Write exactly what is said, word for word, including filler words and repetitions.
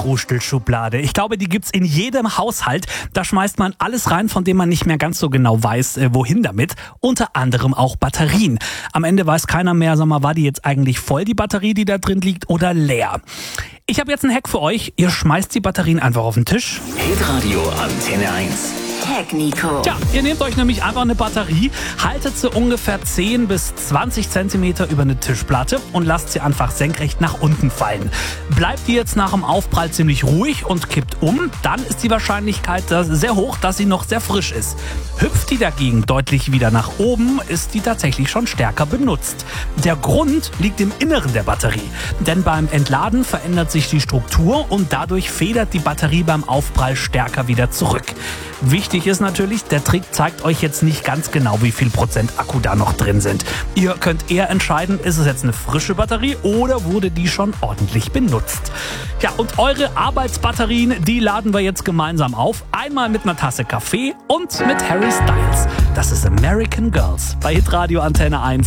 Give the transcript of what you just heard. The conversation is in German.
Krustel-Schublade. Ich glaube, die gibt's in jedem Haushalt. Da schmeißt man alles rein, von dem man nicht mehr ganz so genau weiß, äh, wohin damit. Unter anderem auch Batterien. Am Ende weiß keiner mehr, sag mal, war die jetzt eigentlich voll, die Batterie, die da drin liegt, oder leer? Ich habe jetzt einen Hack für euch. Ihr schmeißt die Batterien einfach auf den Tisch. Hitradio Antenne eins. Hack Nico. Tja, ihr nehmt euch nämlich einfach eine Batterie, haltet sie ungefähr zehn bis zwanzig Zentimeter über eine Tischplatte und lasst sie einfach senkrecht nach unten fallen. Bleibt die jetzt nach dem Aufprall ziemlich ruhig und kippt um, dann ist die Wahrscheinlichkeit sehr hoch, dass sie noch sehr frisch ist. Hüpft die dagegen deutlich wieder nach oben, ist die tatsächlich schon stärker benutzt. Der Grund liegt im Inneren der Batterie, denn beim Entladen verändert sich die Struktur und dadurch federt die Batterie beim Aufprall stärker wieder zurück. Wichtig ist natürlich, der Trick zeigt euch jetzt nicht ganz genau, wie viel Prozent Akku da noch drin sind. Ihr könnt eher entscheiden, ist es jetzt eine frische Batterie oder wurde die schon ordentlich benutzt. Ja, und eure Arbeitsbatterien, die laden wir jetzt gemeinsam auf. Einmal mit einer Tasse Kaffee und mit Harry Styles. Das ist American Girls bei Hitradio Antenne eins.